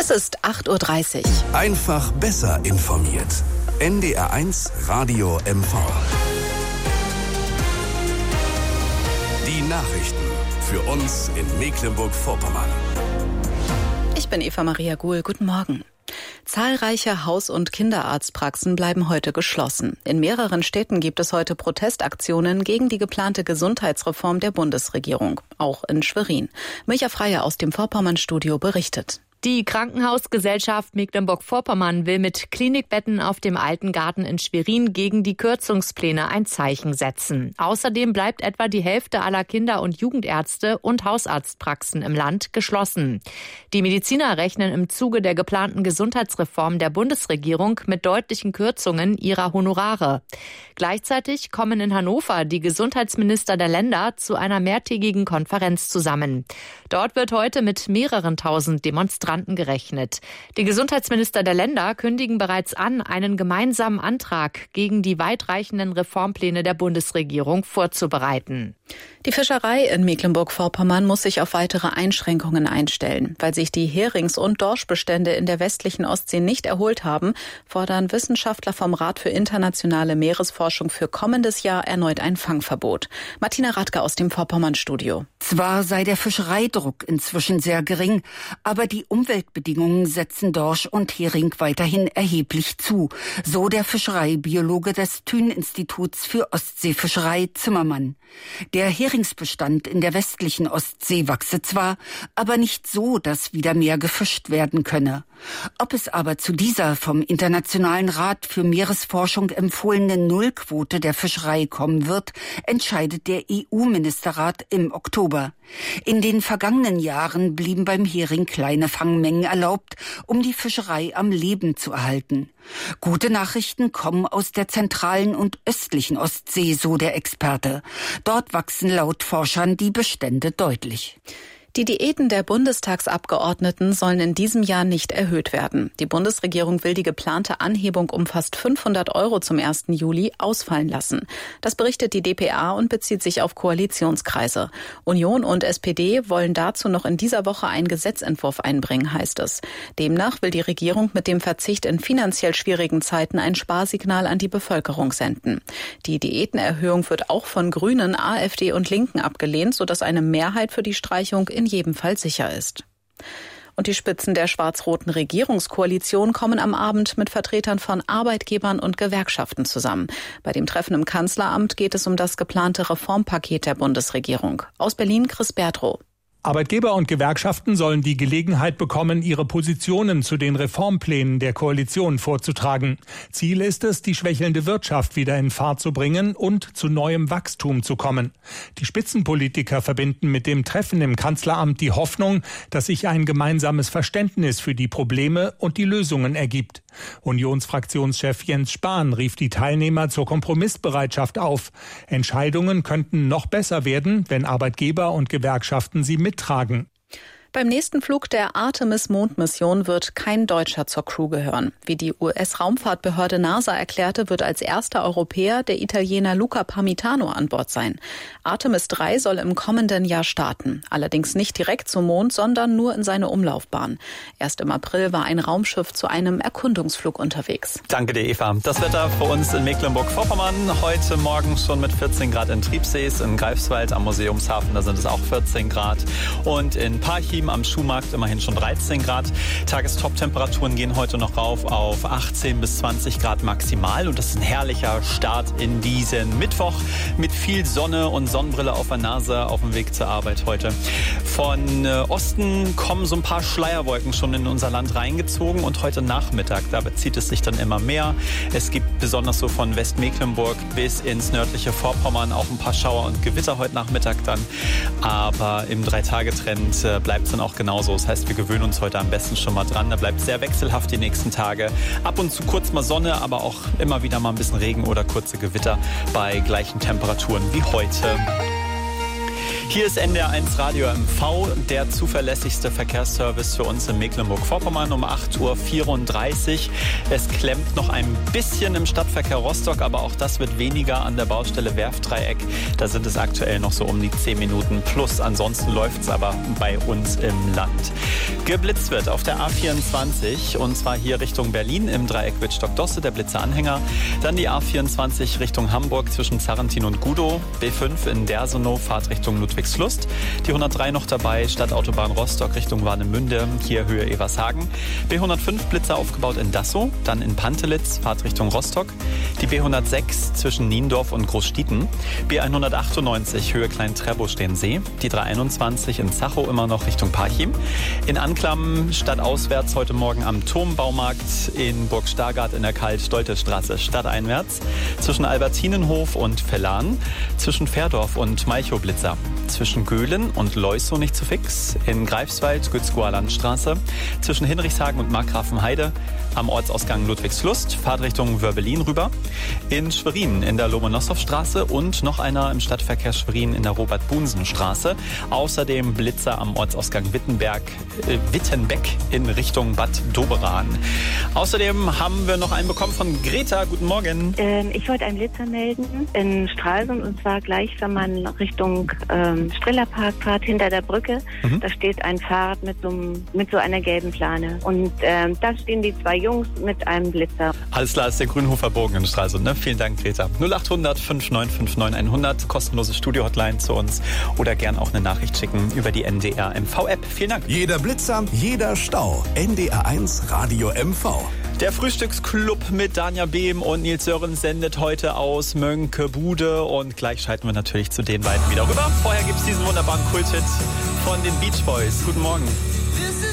Es ist 8:30 Uhr. Einfach besser informiert. NDR1 Radio MV. Die Nachrichten für uns in Mecklenburg-Vorpommern. Ich bin Eva Maria Guhl. Guten Morgen. Zahlreiche Haus- und Kinderarztpraxen bleiben heute geschlossen. In mehreren Städten gibt es heute Protestaktionen gegen die geplante Gesundheitsreform der Bundesregierung. Auch in Schwerin. Micha Freier aus dem Vorpommern-Studio berichtet. Die Krankenhausgesellschaft Mecklenburg-Vorpommern will mit Klinikbetten auf dem Alten Garten in Schwerin gegen die Kürzungspläne ein Zeichen setzen. Außerdem bleibt etwa die Hälfte aller Kinder- und Jugendärzte und Hausarztpraxen im Land geschlossen. Die Mediziner rechnen im Zuge der geplanten Gesundheitsreform der Bundesregierung mit deutlichen Kürzungen ihrer Honorare. Gleichzeitig kommen in Hannover die Gesundheitsminister der Länder zu einer mehrtägigen Konferenz zusammen. Dort wird heute mit mehreren tausend Demonstranten gerechnet. Die Gesundheitsminister der Länder kündigen bereits an, einen gemeinsamen Antrag gegen die weitreichenden Reformpläne der Bundesregierung vorzubereiten. Die Fischerei in Mecklenburg-Vorpommern muss sich auf weitere Einschränkungen einstellen. Weil sich die Herings- und Dorschbestände in der westlichen Ostsee nicht erholt haben, fordern Wissenschaftler vom Rat für internationale Meeresforschung für kommendes Jahr erneut ein Fangverbot. Martina Radke aus dem Vorpommern-Studio. Zwar sei der Fischereidruck inzwischen sehr gering, aber die Umweltbedingungen setzen Dorsch und Hering weiterhin erheblich zu, so der Fischereibiologe des Thün-Instituts für Ostseefischerei Zimmermann. Der Heringsbestand in der westlichen Ostsee wachse zwar, aber nicht so, dass wieder mehr gefischt werden könne. Ob es aber zu dieser vom Internationalen Rat für Meeresforschung empfohlenen Nullquote der Fischerei kommen wird, entscheidet der EU-Ministerrat im Oktober. In den vergangenen Jahren blieben beim Hering kleine Fangmengen erlaubt, um die Fischerei am Leben zu erhalten. Gute Nachrichten kommen aus der zentralen und östlichen Ostsee, so der Experte. Dort wachsen laut Forschern die Bestände deutlich. Die Diäten der Bundestagsabgeordneten sollen in diesem Jahr nicht erhöht werden. Die Bundesregierung will die geplante Anhebung um fast 500 € zum 1. Juli ausfallen lassen. Das berichtet die dpa und bezieht sich auf Koalitionskreise. Union und SPD wollen dazu noch in dieser Woche einen Gesetzentwurf einbringen, heißt es. Demnach will die Regierung mit dem Verzicht in finanziell schwierigen Zeiten ein Sparsignal an die Bevölkerung senden. Die Diätenerhöhung wird auch von Grünen, AfD und Linken abgelehnt, sodass eine Mehrheit für die Streichung in jedem Fall sicher ist. Und die Spitzen der schwarz-roten Regierungskoalition kommen am Abend mit Vertretern von Arbeitgebern und Gewerkschaften zusammen. Bei dem Treffen im Kanzleramt geht es um das geplante Reformpaket der Bundesregierung. Aus Berlin Chris Bertrow. Arbeitgeber und Gewerkschaften sollen die Gelegenheit bekommen, ihre Positionen zu den Reformplänen der Koalition vorzutragen. Ziel ist es, die schwächelnde Wirtschaft wieder in Fahrt zu bringen und zu neuem Wachstum zu kommen. Die Spitzenpolitiker verbinden mit dem Treffen im Kanzleramt die Hoffnung, dass sich ein gemeinsames Verständnis für die Probleme und die Lösungen ergibt. Unionsfraktionschef Jens Spahn rief die Teilnehmer zur Kompromissbereitschaft auf. Entscheidungen könnten noch besser werden, wenn Arbeitgeber und Gewerkschaften sie mittragen. Beim nächsten Flug der Artemis-Mondmission wird kein Deutscher zur Crew gehören. Wie die US-Raumfahrtbehörde NASA erklärte, wird als erster Europäer der Italiener Luca Parmitano an Bord sein. Artemis 3 soll im kommenden Jahr starten. Allerdings nicht direkt zum Mond, sondern nur in seine Umlaufbahn. Erst im April war ein Raumschiff zu einem Erkundungsflug unterwegs. Danke dir, Eva. Das Wetter für uns in Mecklenburg-Vorpommern. Heute Morgen schon mit 14 Grad in Triebsees, in Greifswald am Museumshafen, da sind es auch 14 Grad. Und in Parchim am Schuhmarkt immerhin schon 13 Grad. Tagestop-Temperaturen gehen heute noch rauf auf 18 bis 20 Grad maximal. Und das ist ein herrlicher Start in diesen Mittwoch mit viel Sonne und Sonnenbrille auf der Nase auf dem Weg zur Arbeit heute. Von Osten kommen so ein paar Schleierwolken schon in unser Land reingezogen und heute Nachmittag, da bezieht es sich dann immer mehr. Es gibt besonders so von Westmecklenburg bis ins nördliche Vorpommern auch ein paar Schauer und Gewitter heute Nachmittag dann. Aber im 3-Tage-Trend bleibt es dann auch genauso. Das heißt, wir gewöhnen uns heute am besten schon mal dran. Da bleibt sehr wechselhaft die nächsten Tage. Ab und zu kurz mal Sonne, aber auch immer wieder mal ein bisschen Regen oder kurze Gewitter bei gleichen Temperaturen wie heute. Hier ist NDR1 Radio MV, der zuverlässigste Verkehrsservice für uns in Mecklenburg-Vorpommern um 8:34 Uhr. Es klemmt noch ein bisschen im Stadtverkehr Rostock, aber auch das wird weniger an der Baustelle Werftdreieck. Da sind es aktuell noch so um die 10 Minuten plus. Ansonsten läuft es aber bei uns im Land. Geblitzt wird auf der A24 und zwar hier Richtung Berlin im Dreieck Wittstock-Dosse, der Blitzeranhänger. Dann die A24 Richtung Hamburg zwischen Zarrentin und Gudow. B5 in Dersenow, Fahrtrichtung Ludwigslust. Die 103 noch dabei, Stadtautobahn Rostock Richtung Warnemünde, hier Höhe Evershagen. B105 Blitzer aufgebaut in Dassow, dann in Pantelitz, Fahrtrichtung Rostock. Die B106 zwischen Niendorf und Großstieten. B198 Höhe Klein-Trebow-Stehensee. Die 321 in Zachow immer noch Richtung Parchim. In Anklam stadtauswärts heute Morgen am Turmbaumarkt in Burg Stargard in der Karl-Stolte-Straße stadteinwärts. Zwischen Albertinenhof und Vellan. Zwischen Fährdorf und Malchow Blitzer. Zwischen Göhlen und Leusow nicht zu fix. In Greifswald Gützkower Landstraße. Zwischen Hinrichshagen und Markgrafenheide. Am Ortsausgang Ludwigslust, Fahrtrichtung Wörbelin rüber. In Schwerin in der Lomonossow-Straße und noch einer im Stadtverkehr Schwerin in der Robert-Bunsen-Straße. Außerdem Blitzer am Ortsausgang Wittenbeck in Richtung Bad Doberan. Außerdem haben wir noch einen bekommen von Greta. Guten Morgen. Ich wollte einen Blitzer melden in Stralsund und zwar gleich, wenn man Richtung Strillerpark fährt, hinter der Brücke. Da steht ein Fahrrad mit so einer gelben Plane. Und da stehen die zwei Jungs mit einem Blitzer. Alles klar, ist der Grünhofer Bogen in Stralsund, ne? Vielen Dank, Greta. 0800 5959 100, kostenlose Studio-Hotline zu uns oder gern auch eine Nachricht schicken über die NDR MV-App. Vielen Dank. Jeder Blitzer, jeder Stau. NDR1 Radio MV. Der Frühstücksclub mit Danja Behm und Nils Sören sendet heute aus Mönckebude und gleich schalten wir natürlich zu den beiden wieder rüber. Vorher gibt es diesen wunderbaren Kulthit von den Beach Boys. Guten Morgen.